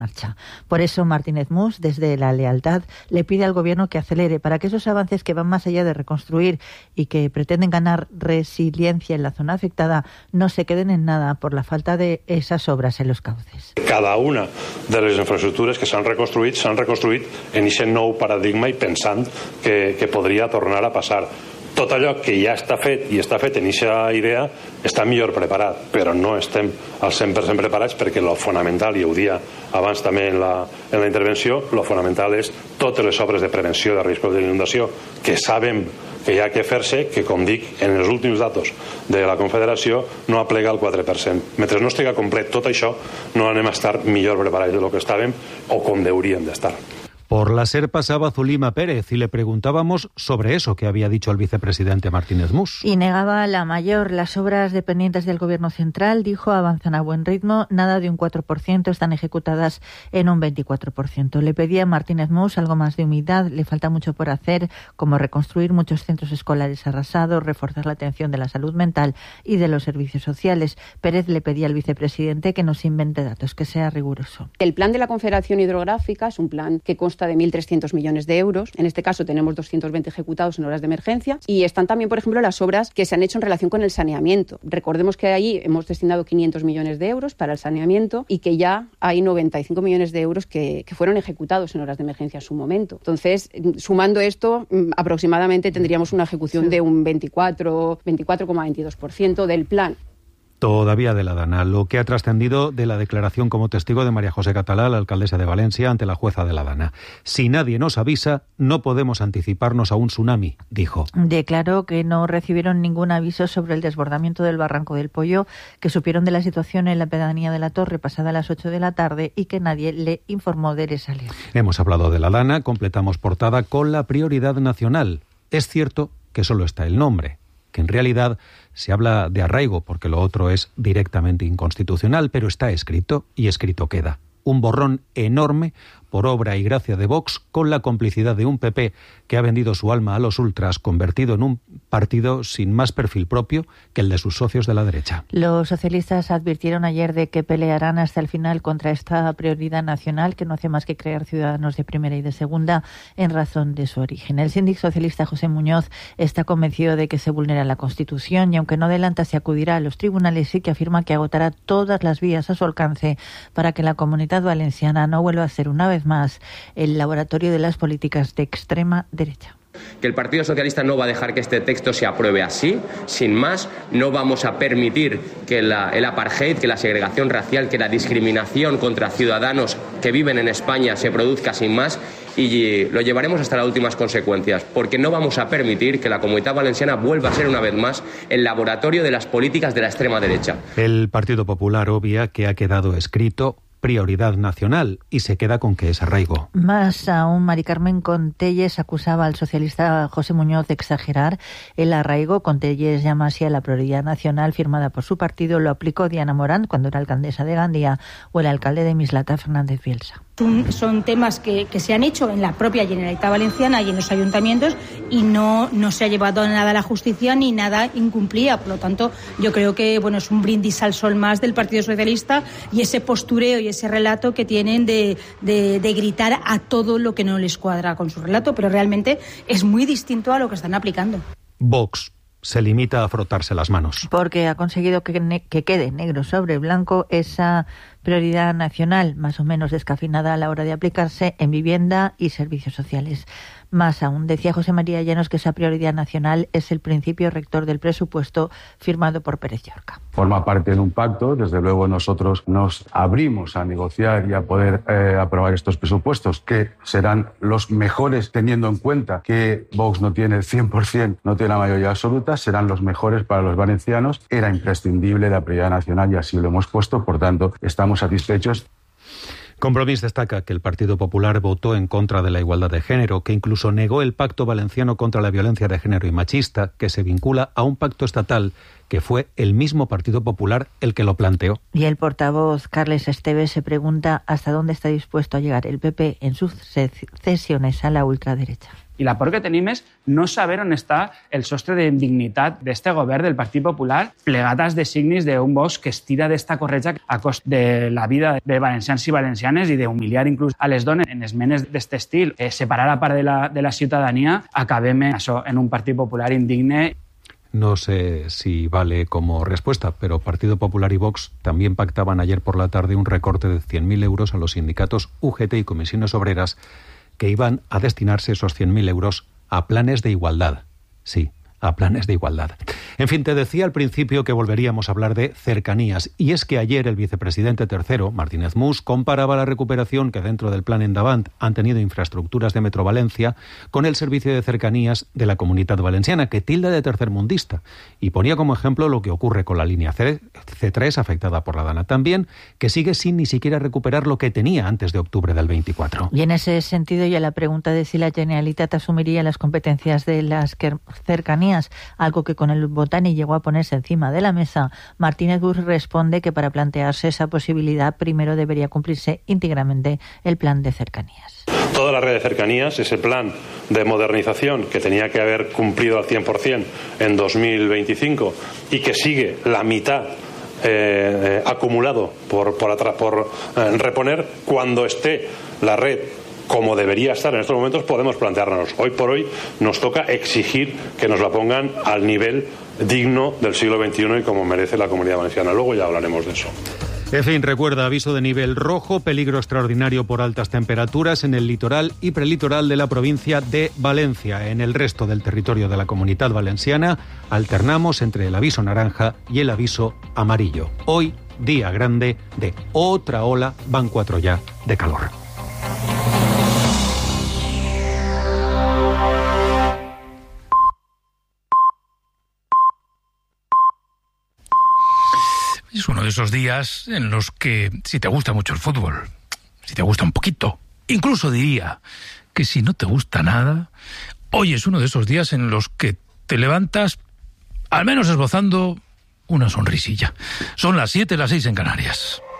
marcha. Por eso Martínez Mus, desde la lealtad, le pide al Gobierno que acelere para que esos avances que van más allá de reconstruir y que pretenden ganar resiliencia en la zona afectada no se queden en nada por la falta de esas obras en los cauces. Cada una de les infraestructures que s'han reconstruït en aquest nou paradigma i pensant que podria tornar a passar. Tot allò que ja està fet i està fet en aquesta idea està millor preparat, però no estem al 100% preparats perquè lo fonamental, i ho dia abans també en la intervenció, lo fonamental és totes les obres de prevenció de riscos d'inundació que sabem que hi ha que fer-se, que com dic, en els últims datos de la Confederació no aplega el 4%. Mentre no estigui complet tot això, no anem a estar millor preparats de lo que estàvem o com hauríem d'estar. Por la SER pasaba Zulima Pérez y le preguntábamos sobre eso que había dicho el vicepresidente Martínez Mus. Y negaba la mayor. Las obras dependientes del Gobierno central, dijo, avanzan a buen ritmo, nada de un 4%, están ejecutadas en un 24%. Le pedía a Martínez Mus algo más de humildad, le falta mucho por hacer, como reconstruir muchos centros escolares arrasados, reforzar la atención de la salud mental y de los servicios sociales. Pérez le pedía al vicepresidente que no se invente datos, que sea riguroso. El plan de la Confederación Hidrográfica es un plan que consta de 1.300 millones de euros. En este caso tenemos 220 ejecutados en obras de emergencia y están también, por ejemplo, las obras que se han hecho en relación con el saneamiento. Recordemos que ahí hemos destinado 500 millones de euros para el saneamiento y que ya hay 95 millones de euros que fueron ejecutados en obras de emergencia en su momento. Entonces, sumando esto, aproximadamente tendríamos una ejecución de un 24,22% del plan. Todavía de la Dana, lo que ha trascendido de la declaración como testigo de María José Catalá, la alcaldesa de Valencia, ante la jueza de la Dana. Si nadie nos avisa, no podemos anticiparnos a un tsunami, dijo. Declaró que no recibieron ningún aviso sobre el desbordamiento del Barranco del Pollo, que supieron de la situación en la pedanía de la Torre pasada las 8 de la tarde y que nadie le informó de esa alerta. Hemos hablado de la Dana, completamos portada con la prioridad nacional. Es cierto que solo está el nombre, que en realidad se habla de arraigo porque lo otro es directamente inconstitucional, pero está escrito y escrito queda. Un borrón enorme por obra y gracia de Vox, con la complicidad de un PP que ha vendido su alma a los ultras, convertido en un partido sin más perfil propio que el de sus socios de la derecha. Los socialistas advirtieron ayer de que pelearán hasta el final contra esta prioridad nacional que no hace más que crear ciudadanos de primera y de segunda en razón de su origen. El síndico socialista José Muñoz está convencido de que se vulnera la Constitución y aunque no adelanta si acudirá a los tribunales, sí que afirma que agotará todas las vías a su alcance para que la Comunidad Valenciana no vuelva a ser una vez más el laboratorio de las políticas de extrema derecha. Que el Partido Socialista no va a dejar que este texto se apruebe así, sin más. No vamos a permitir que el apartheid, que la segregación racial, que la discriminación contra ciudadanos que viven en España se produzca sin más, y lo llevaremos hasta las últimas consecuencias, porque no vamos a permitir que la Comunidad Valenciana vuelva a ser una vez más el laboratorio de las políticas de la extrema derecha. El Partido Popular obvia que ha quedado escrito prioridad nacional y se queda con que es arraigo. Más aún, Mari Carmen Contelles acusaba al socialista José Muñoz de exagerar el arraigo. Contelles llama así a la prioridad nacional firmada por su partido. Lo aplicó Diana Morán cuando era alcaldesa de Gandía o el alcalde de Mislata, Fernández Bielsa. Son temas que se han hecho en la propia Generalitat Valenciana y en los ayuntamientos y no se ha llevado nada a la justicia ni nada incumplía. Por lo tanto, yo creo que es un brindis al sol más del Partido Socialista y ese postureo y ese relato que tienen de gritar a todo lo que no les cuadra con su relato, pero realmente es muy distinto a lo que están aplicando. Vox se limita a frotarse las manos. Porque ha conseguido que quede negro sobre blanco esa prioridad nacional, más o menos descafeinada a la hora de aplicarse en vivienda y servicios sociales. Más aún, decía José María Llanos que esa prioridad nacional es el principio rector del presupuesto firmado por Pérez Llorca. Forma parte de un pacto, desde luego nosotros nos abrimos a negociar y a poder aprobar estos presupuestos, que serán los mejores teniendo en cuenta que Vox no tiene el 100%, no tiene la mayoría absoluta, serán los mejores para los valencianos. Era imprescindible la prioridad nacional y así lo hemos puesto, por tanto estamos satisfechos. Compromís destaca que el Partido Popular votó en contra de la igualdad de género, que incluso negó el Pacto Valenciano contra la Violencia de Género y Machista, que se vincula a un pacto estatal que fue el mismo Partido Popular el que lo planteó. Y el portavoz Carles Esteves se pregunta hasta dónde está dispuesto a llegar el PP en sus cesiones a la ultraderecha. I la por que tenim és no saber on està el sostre d'indignitat d'este govern del Partit Popular plegat als designis d'un Vox que es tira d'esta corretja a cost de la vida de valencians i valencianes i d'humiliar inclús a les dones en esmenes d'este estil. Separar a part de la ciutadania, acabem en un Partit Popular indigne. No sé si vale como respuesta, pero Partido Popular y Vox también pactaban ayer por la tarde un recorte de 100.000 euros a los sindicatos UGT y comisiones obreras que iban a destinarse esos 100.000 euros a planes de igualdad. Sí, a planes de igualdad. En fin, te decía al principio que volveríamos a hablar de cercanías, y es que ayer el vicepresidente tercero, Martínez Mus, comparaba la recuperación que dentro del plan Endavant han tenido infraestructuras de Metro Valencia con el servicio de cercanías de la Comunitat Valenciana, que tilda de tercermundista, y ponía como ejemplo lo que ocurre con la línea C3, afectada por la Dana también, que sigue sin ni siquiera recuperar lo que tenía antes de octubre del 24. Y en ese sentido, ya la pregunta de si la Generalitat asumiría las competencias de las cercanías, algo que con el Botani llegó a ponerse encima de la mesa, Martínez Mus responde que para plantearse esa posibilidad primero debería cumplirse íntegramente el plan de cercanías. Toda la red de cercanías, ese plan de modernización que tenía que haber cumplido al 100% en 2025 y que sigue la mitad acumulado por reponer, cuando esté la red como debería estar en estos momentos, podemos plantearnos. Hoy por hoy nos toca exigir que nos la pongan al nivel digno del siglo XXI y como merece la Comunidad Valenciana. Luego ya hablaremos de eso. En fin, recuerda, aviso de nivel rojo, peligro extraordinario por altas temperaturas en el litoral y prelitoral de la provincia de Valencia. En el resto del territorio de la Comunitat Valenciana alternamos entre el aviso naranja y el aviso amarillo. Hoy, día grande de otra ola, van 4 ya, de calor. Es uno de esos días en los que, si te gusta mucho el fútbol, si te gusta un poquito, incluso diría que si no te gusta nada, hoy es uno de esos días en los que te levantas, al menos esbozando una sonrisilla. Son las 7, las 6 en Canarias.